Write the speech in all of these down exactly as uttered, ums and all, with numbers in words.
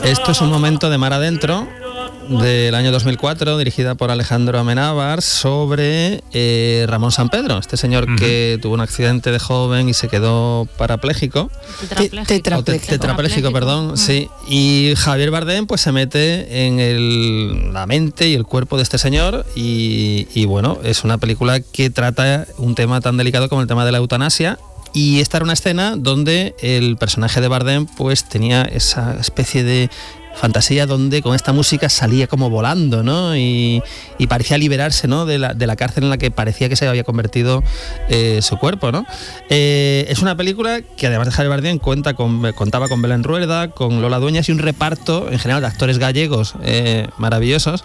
Esto es un momento de Mar Adentro, del año dos mil cuatro, dirigida por Alejandro Amenábar, sobre eh, Ramón Sampedro, este señor uh-huh. que tuvo un accidente de joven y se quedó parapléjico. Tetrapléjico. Tetrapléjico, tetrapléjico perdón, uh-huh. sí. Y Javier Bardem pues se mete en el, la mente y el cuerpo de este señor y, y bueno, es una película que trata un tema tan delicado como el tema de la eutanasia. Y esta era una escena donde el personaje de Bardem pues tenía esa especie de fantasía donde con esta música salía como volando, ¿no? Y, y parecía liberarse, ¿no? de, la, de la cárcel en la que parecía que se había convertido eh, su cuerpo, ¿no? Eh, es una película que además de Javier Bardem cuenta con, contaba con Belén Rueda, con Lola Dueñas y un reparto en general de actores gallegos eh, maravillosos.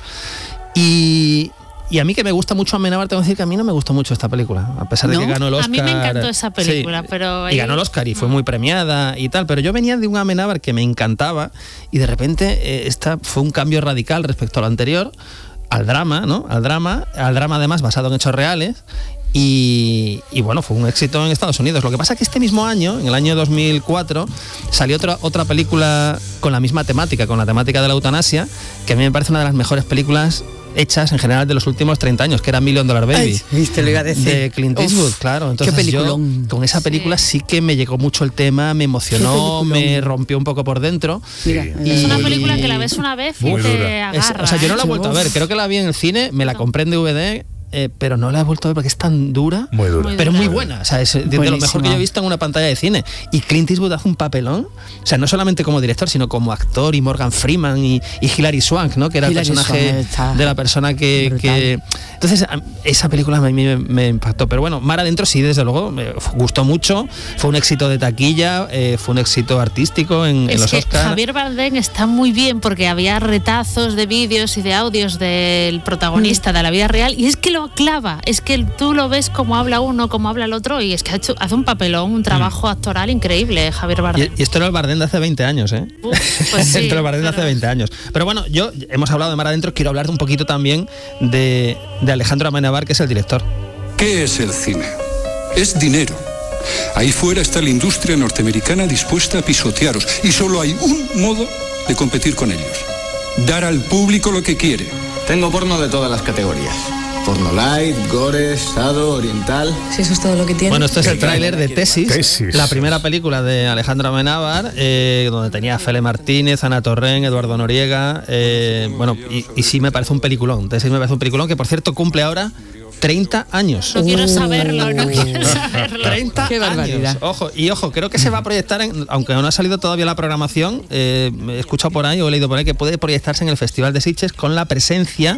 Y... Y a mí que me gusta mucho Amenábar, tengo que decir que a mí no me gustó mucho esta película, a pesar ¿No? de que ganó el Oscar. A mí me encantó esa película, sí, pero... Y ganó el Oscar y fue muy premiada y tal, pero yo venía de un Amenábar que me encantaba y de repente eh, esta fue un cambio radical respecto a lo anterior, al drama, ¿no? Al drama, al drama además basado en hechos reales. Y, y bueno, fue un éxito en Estados Unidos. Lo que pasa es que este mismo año, en el año dos mil cuatro, salió otra, otra película con la misma temática, con la temática de la eutanasia, que a mí me parece una de las mejores películas hechas en general de los últimos treinta años, que era Million Dollar Baby. Ay, viste, lo iba a decir. De Clint Eastwood, Uf, claro. Entonces yo con esa película sí. sí que me llegó mucho el tema, me emocionó, me rompió un poco por dentro. Mira, y, es una película que la ves una vez y te agarra. Es, o sea, yo no la he vuelto a ver, creo que la vi en el cine, me la compré en D V D. Eh, pero no la he vuelto a ver porque es tan dura, muy dura, pero muy buena, o sea, es de, de lo mejor que yo he visto en una pantalla de cine. Y Clint Eastwood hace un papelón, o sea, no solamente como director, sino como actor, y Morgan Freeman y, y Hilary Swank, ¿no? Que era Hilary el personaje de la persona que, que... Entonces, esa película a mí me, me impactó. Pero bueno, Mar Adentro sí, desde luego, me gustó mucho, fue un éxito de taquilla, eh, fue un éxito artístico en, en los que Oscars. Javier Bardem está muy bien porque había retazos de vídeos y de audios del protagonista mm. de la vida real, y es que lo clava, es que tú lo ves como habla uno, como habla el otro, y es que ha hecho, hace un papelón, un trabajo mm. actoral increíble, Javier Bardem. Y, y esto era el Bardem de hace veinte años, ¿eh? Uf, pues sí, esto era el Bardem de hace veinte años. Pero bueno, yo hemos hablado de Mar Adentro, quiero hablar un poquito también de, de Alejandro Amenábar, que es el director. ¿Qué es el cine? Es dinero. Ahí fuera está la industria norteamericana dispuesta a pisotearos, y solo hay un modo de competir con ellos: dar al público lo que quiere. Tengo porno de todas las categorías. Porno light, gore, sado, oriental. Si eso es todo lo que tiene. Bueno, esto es el tráiler de Tesis, Tesis, la primera película de Alejandro Amenábar, eh, donde tenía a Fele Martínez, Ana Torrent, Eduardo Noriega. Eh, bueno, y, y sí me parece un peliculón. Tesis me parece un peliculón que, por cierto, cumple ahora treinta años. No quiero saberlo, no quiero saberlo. treinta Qué barbaridad. Años. Ojo, y ojo, creo que se va a proyectar, en, aunque no ha salido todavía la programación, eh, he escuchado por ahí o he leído por ahí que puede proyectarse en el Festival de Sitges con la presencia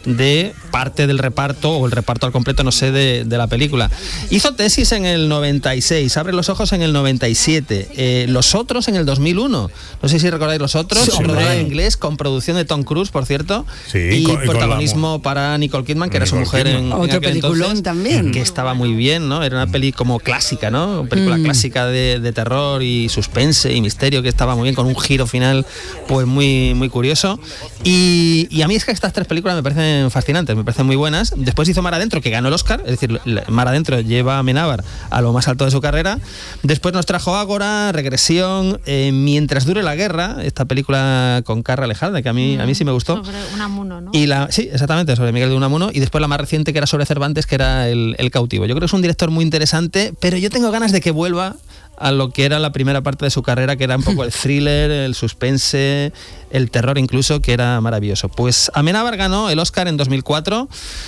de parte del reparto o el reparto al completo, no sé, de, de la película. Hizo Tesis en el noventa y seis, Abre los ojos en el noventa y siete, eh, Los Otros en el dos mil uno. No sé si recordáis Los Otros, sí, rodada en inglés, con producción de Tom Cruise, por cierto, sí, y, con, y protagonismo para Nicole Kidman, que Nicole era su mujer Kidman. en Otro peliculón entonces, también. Que estaba muy bien, ¿no? Era una peli como clásica, ¿no? Una película mm. clásica de, de terror y suspense y misterio, que estaba muy bien, con un giro final pues muy, muy curioso. Y, y a mí es que estas tres películas me parecen fascinantes, me parecen muy buenas. Después hizo Mar Adentro, que ganó el Oscar, es decir, Mar Adentro lleva a Amenábar a lo más alto de su carrera. Después nos trajo Ágora, Regresión, eh, Mientras dure la guerra, esta película con Carra Alejalde, que a mí, mm. a mí sí me gustó. Sobre Unamuno, ¿no? Y la, sí, exactamente, sobre Miguel de Unamuno. Y después la más reciente, que era sobre Cervantes, que era el, el Cautivo. Yo creo que es un director muy interesante, pero yo tengo ganas de que vuelva a lo que era la primera parte de su carrera, que era un poco el thriller, el suspense, el terror incluso, que era maravilloso. Pues Amenábar ganó el Oscar en dos mil cuatro.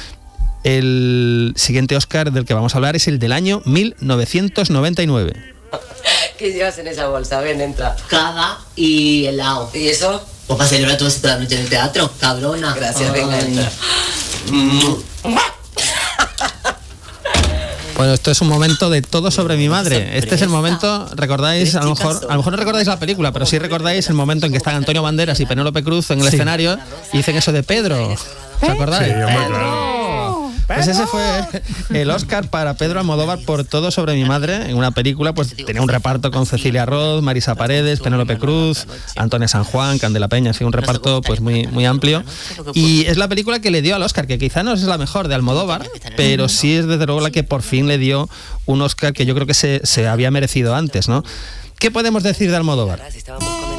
El siguiente Oscar del que vamos a hablar es el del año mil novecientos noventa y nueve. ¿Qué llevas en esa bolsa? Ven, entra. Cava y helado. ¿Y eso? Pues para celebrar toda esta noche en el teatro, cabrona. Gracias, Ay. venga, entra. Bueno, esto es un momento de Todo sobre mi madre. Este es el momento, recordáis, a lo mejor, a lo mejor no recordáis la película, pero sí recordáis el momento en que están Antonio Banderas y Penélope Cruz en el sí. escenario y dicen eso de Pedro. ¿Os acordáis? Sí, Pedro. Pues ese fue el Oscar para Pedro Almodóvar por Todo sobre mi madre, en una película, pues tenía un reparto con Cecilia Roth, Marisa Paredes, Penélope Cruz, Antonia San Juan, Candela Peña, así un reparto pues muy, muy amplio. Y es la película que le dio al Oscar, que quizá no es la mejor de Almodóvar, pero sí es desde luego la que por fin le dio un Oscar que yo creo que se, se había merecido antes, ¿no? ¿Qué podemos decir de Almodóvar?